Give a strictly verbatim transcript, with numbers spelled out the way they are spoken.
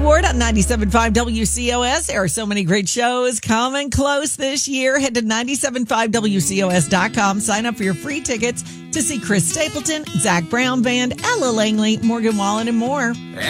Ward on ninety-seven point five W C O S. There are so many great shows coming close this year. Head to nine seven five W C O S dot com. Sign up for your free tickets to see Chris Stapleton, Zach Brown Band, Ella Langley, Morgan Wallen, and more.